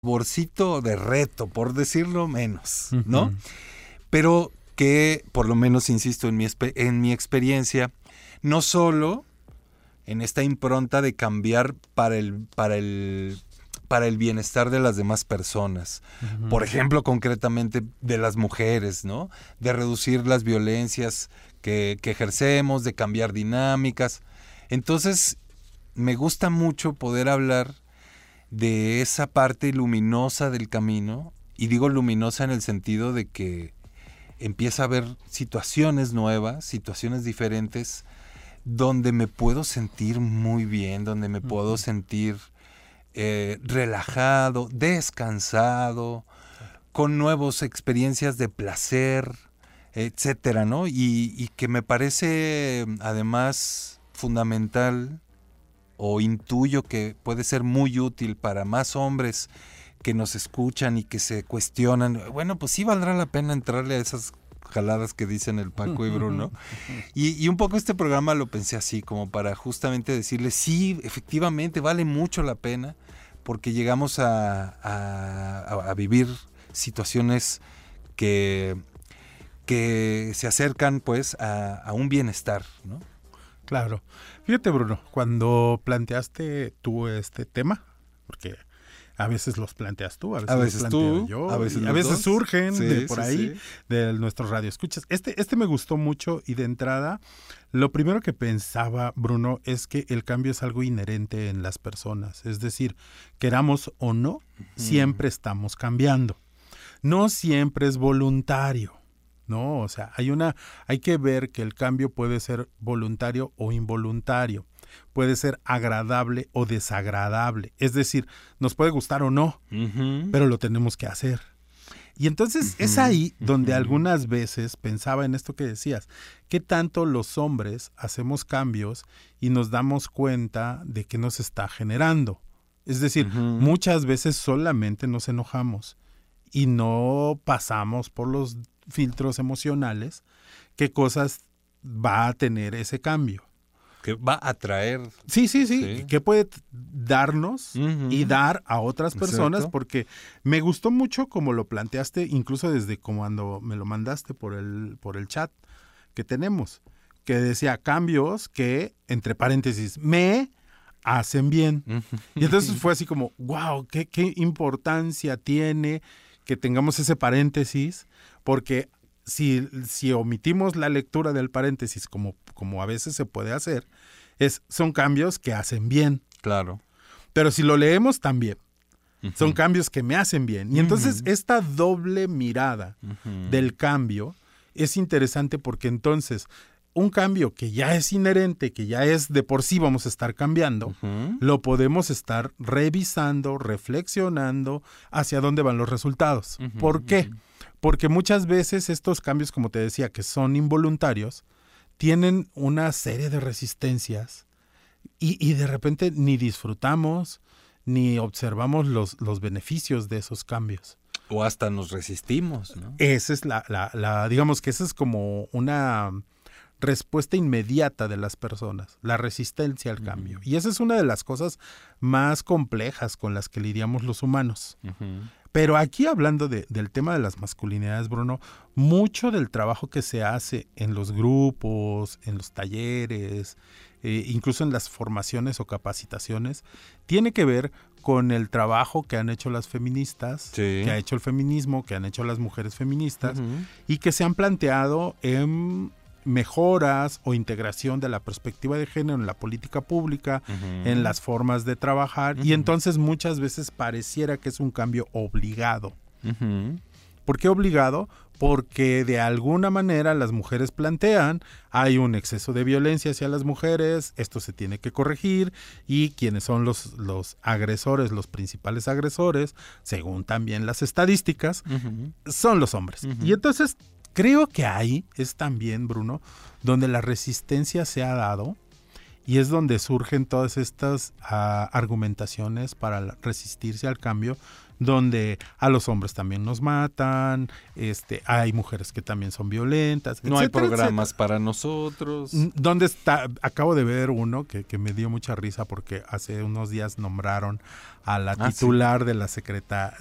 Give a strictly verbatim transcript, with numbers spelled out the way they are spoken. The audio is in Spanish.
saborcito de reto, por decirlo menos, ¿no? Uh-huh. Pero que, por lo menos, insisto, en mi, en mi experiencia, no solo en esta impronta de cambiar para el, para el, para el bienestar de las demás personas, uh-huh. por ejemplo, concretamente de las mujeres, ¿no? De reducir las violencias que, que ejercemos, de cambiar dinámicas. Entonces, me gusta mucho poder hablar de esa parte luminosa del camino, y digo luminosa en el sentido de que empieza a haber situaciones nuevas, situaciones diferentes, donde me puedo sentir muy bien, donde me uh-huh. puedo sentir eh, relajado, descansado, con nuevas experiencias de placer, etcétera, ¿no? Y, y que me parece además fundamental, o intuyo que puede ser muy útil para más hombres que nos escuchan y que se cuestionan. Bueno, pues sí valdrá la pena entrarle a esas jaladas que dicen el Paco y Bruno. Y, y un poco este programa lo pensé así, como para justamente decirles, sí, efectivamente vale mucho la pena, porque llegamos a, a, a vivir situaciones que, que se acercan pues a, a un bienestar, ¿no? Claro. Fíjate, Bruno, cuando planteaste tú este tema, porque a veces los planteas tú, a veces, a veces los planteo tú, yo, a veces, a veces surgen sí, de por sí, ahí, sí. de nuestros radioescuchas. Este, este me gustó mucho, y de entrada, lo primero que pensaba, Bruno, es que el cambio es algo inherente en las personas. Es decir, queramos o no, uh-huh. siempre estamos cambiando. No siempre es voluntario. No, o sea, hay una, hay que ver que el cambio puede ser voluntario o involuntario, puede ser agradable o desagradable, es decir, nos puede gustar o no, uh-huh. pero lo tenemos que hacer. Y entonces uh-huh. es ahí donde uh-huh. algunas veces pensaba en esto que decías, ¿qué tanto los hombres hacemos cambios y nos damos cuenta de que nos está generando? Es decir, uh-huh. muchas veces solamente nos enojamos y no pasamos por los filtros emocionales, qué cosas va a tener ese cambio. Que va a traer. Sí, sí, sí, sí. ¿Qué puede darnos uh-huh. y dar a otras personas? Exacto. Porque me gustó mucho como lo planteaste, incluso desde cuando me lo mandaste por el, por el chat que tenemos, que decía cambios que, entre paréntesis, me hacen bien. Uh-huh. Y entonces fue así como, wow, qué, qué importancia tiene que tengamos ese paréntesis, porque si, si omitimos la lectura del paréntesis, como, como a veces se puede hacer, es, son cambios que hacen bien. Claro. Pero si lo leemos también, uh-huh. son cambios que me hacen bien. Y entonces uh-huh. esta doble mirada uh-huh. del cambio es interesante, porque entonces un cambio que ya es inherente, que ya es de por sí vamos a estar cambiando, uh-huh. lo podemos estar revisando, reflexionando hacia dónde van los resultados. Uh-huh. ¿Por qué? Uh-huh. Porque muchas veces estos cambios, como te decía, que son involuntarios, tienen una serie de resistencias y, y de repente ni disfrutamos ni observamos los, los beneficios de esos cambios. O hasta nos resistimos, ¿no? Esa es la, la, la digamos que esa es como una respuesta inmediata de las personas, la resistencia al cambio. Uh-huh. Y esa es una de las cosas más complejas con las que lidiamos los humanos. Uh-huh. Pero aquí, hablando de, del tema de las masculinidades, Bruno, mucho del trabajo que se hace en los grupos, en los talleres, eh, incluso en las formaciones o capacitaciones, tiene que ver con el trabajo que han hecho las feministas, sí. que ha hecho el feminismo, que han hecho las mujeres feministas, uh-huh. y que se han planteado en mejoras o integración de la perspectiva de género en la política pública, uh-huh. en las formas de trabajar, uh-huh. y entonces muchas veces pareciera que es un cambio obligado. Uh-huh. ¿Por qué obligado? Porque de alguna manera las mujeres plantean, hay un exceso de violencia hacia las mujeres, esto se tiene que corregir, y quienes son los, los agresores, los principales agresores, según también las estadísticas, uh-huh. son los hombres. Uh-huh. Y entonces creo que ahí es también, Bruno, donde la resistencia se ha dado, y es donde surgen todas estas uh, argumentaciones para resistirse al cambio. donde a los hombres también nos matan, este, hay mujeres que también son violentas, no etcétera, hay programas etcétera. para nosotros. ¿Dónde está? Acabo de ver uno que, que me dio mucha risa porque hace unos días nombraron a la Ah, titular sí. de la secreta,